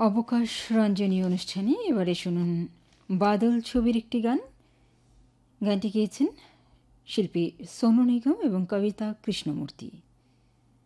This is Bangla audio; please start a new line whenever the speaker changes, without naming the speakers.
অবকাশ রঞ্জনী অনুষ্ঠানে এবারে শুনুন বাদল ছবির একটি গান। গানটি গেয়েছেন শিল্পী সোনু নিগম এবং কবিতা কৃষ্ণমূর্তি।